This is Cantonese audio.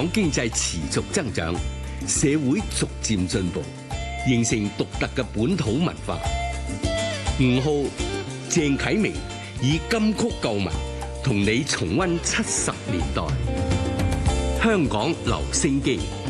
港經濟持續增長，社會逐漸進步，形成獨特嘅本土文化。吳浩、鄭啟明以金曲舊聞同你重溫70年代香港留聲機。